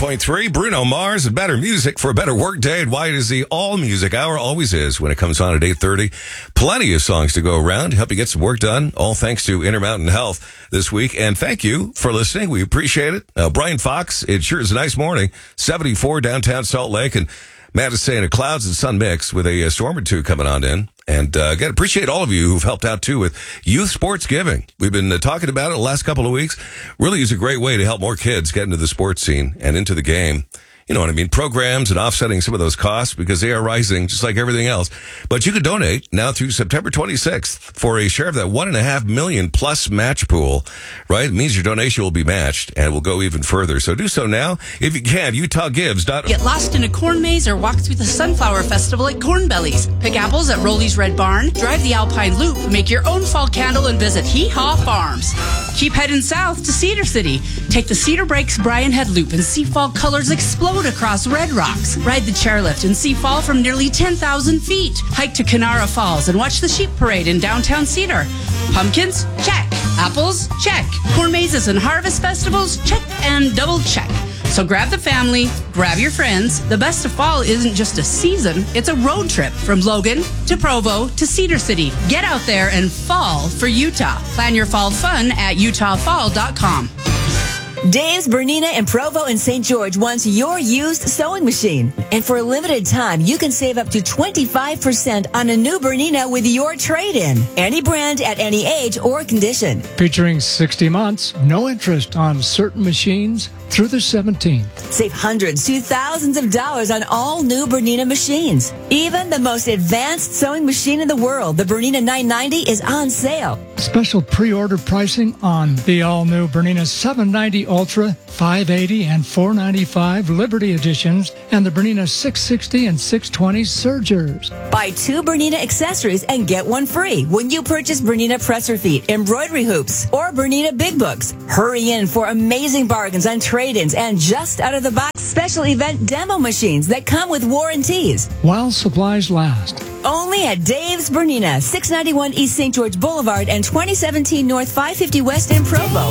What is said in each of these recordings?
101.3, Bruno Mars and better music for a better work day. And why is the All Music Hour always is when it comes on at 8:30. Plenty of songs to go around to help you get some work done. All thanks to Intermountain Health this week. And thank you for listening. We appreciate it. Brian Fox, it sure is a nice morning. 74 downtown Salt Lake. And Matt is saying a clouds and sun mix with a storm or two coming on in. And again, appreciate all of you who've helped out, too, with Youth Sports Giving. We've been talking about it the last couple of weeks. Really is a great way to help more kids get into the sports scene and into the game. You know what I mean? Programs and offsetting some of those costs because they are rising just like everything else. But you can donate now through September 26th for a share of that $1.5 million plus match pool, right? It means your donation will be matched and will go even further. So do so now if you can. UtahGives.org. Get lost in a corn maze or walk through the Sunflower Festival at Corn Bellies. Pick apples at Rolly's Red Barn. Drive the Alpine Loop. Make your own fall candle and visit Hee Haw Farms. Keep heading south to Cedar City. Take the Cedar Breaks Brian Head Loop and see fall colors explode across Red Rocks. Ride the chairlift and see fall from nearly 10,000 feet. Hike to Kanara Falls and watch the sheep parade in downtown Cedar. Pumpkins? Check. Apples? Check. Corn mazes and harvest festivals? Check and double check. So grab the family, grab your friends. The best of fall isn't just a season, it's a road trip from Logan to Provo to Cedar City. Get out there and fall for Utah. Plan your fall fun at utahfall.com. Dave's Bernina in Provo and St. George wants your used sewing machine. And for a limited time, you can save up to 25% on a new Bernina with your trade-in. Any brand at any age or condition. Featuring 60 months, no interest on certain machines through the 17th. Save hundreds to thousands of dollars on all new Bernina machines. Even the most advanced sewing machine in the world, the Bernina 990, is on sale. Special pre-order pricing on the all-new Bernina 790 Ultra, 580 and 495 Liberty editions, and the Bernina 660 and 620 Surgers. Buy 2 Bernina accessories and get 1 free when you purchase Bernina presser feet, embroidery hoops, or Bernina big books. Hurry in for amazing bargains on trade-ins and just out of the box special event demo machines that come with warranties. While supplies last. Only at Dave's Bernina, 691 East St. George Boulevard and 2017 North 550 West in Provo.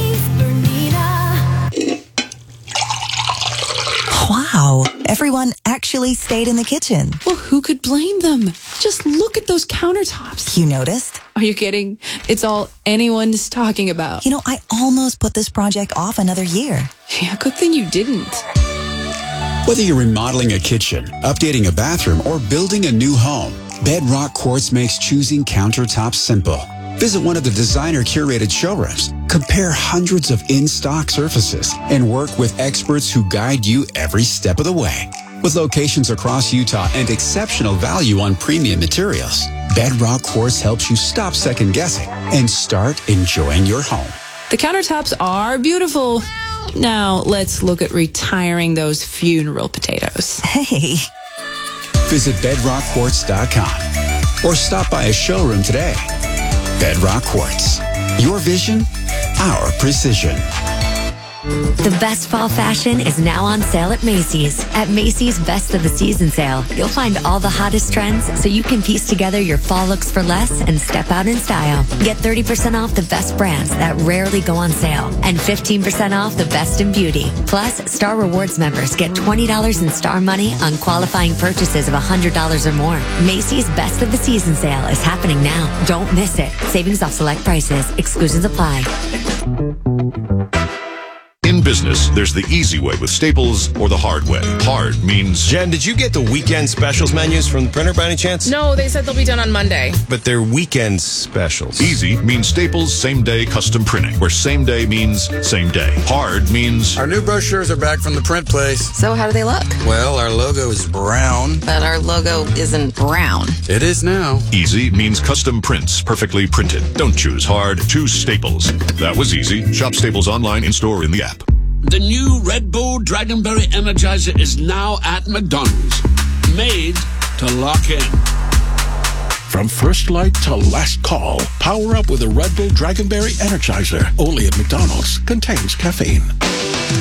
Wow, everyone actually stayed in the kitchen. Well, who could blame them? Just look at those countertops. You noticed? Are you kidding? It's all anyone's talking about. You know, I almost put this project off another year. Yeah, good thing you didn't. Whether you're remodeling a kitchen, updating a bathroom, or building a new home, Bedrock Quartz makes choosing countertops simple. Visit one of the designer-curated showrooms, compare hundreds of in-stock surfaces, and work with experts who guide you every step of the way. With locations across Utah and exceptional value on premium materials, Bedrock Quartz helps you stop second-guessing and start enjoying your home. The countertops are beautiful. Now, let's look at retiring those funeral potatoes. Hey. Visit bedrockquartz.com or stop by a showroom today. Bedrock Quartz. Your vision, our precision. The best fall fashion is now on sale at Macy's. At Macy's Best of the Season sale, you'll find all the hottest trends so you can piece together your fall looks for less and step out in style. Get 30% off the best brands that rarely go on sale and 15% off the best in beauty. Plus, Star Rewards members get $20 in Star Money on qualifying purchases of $100 or more. Macy's Best of the Season sale is happening now. Don't miss it. Savings off select prices. Exclusions apply. In business, there's the easy way with Staples or the hard way. Hard means... Jen, did you get the weekend specials menus from the printer by any chance? No, they said they'll be done on Monday. But they're weekend specials. Easy means Staples same-day custom printing, where same day means same day. Hard means... Our new brochures are back from the print place. So how do they look? Well, our logo is brown. But our logo isn't brown. It is now. Easy means custom prints, perfectly printed. Don't choose hard, choose Staples. That was easy. Shop Staples online, in-store, in the app. The new Red Bull Dragonberry Energizer is now at McDonald's. Made to lock in. From first light to last call, power up with a Red Bull Dragonberry Energizer. Only at McDonald's. Contains caffeine.